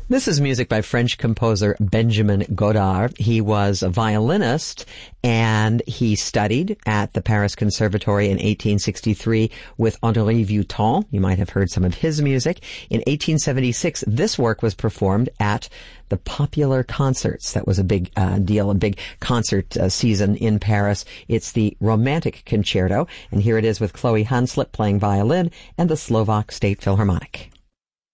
This is music by French composer Benjamin Godard. He was a violinist, and he studied at the Paris Conservatory in 1863 with Henri Vieuxtemps. You might have heard some of his music. In 1876, this work was performed at the Popular Concerts. That was a big deal, a big concert season in Paris. It's the Romantic Concerto, and here it is with Chloe Hanslip playing violin and the Slovak State Philharmonic.